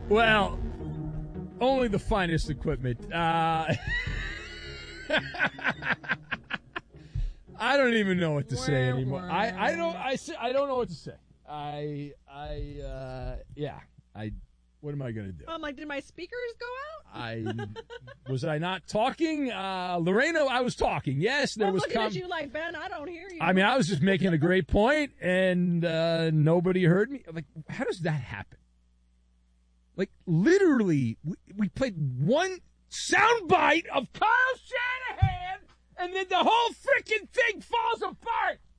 Well, only the finest equipment. I don't even know what to say anymore. I don't know what to say. What am I going to do? I'm like, did my speakers go out? Was I not talking? Lorena, I was talking. Yes, there was. I'm looking at you like, Ben, I don't hear you. I mean, I was just making a great point, and nobody heard me. Like, how does that happen? Like, literally, we played one soundbite of Kyle Shanahan, and then the whole freaking thing falls apart.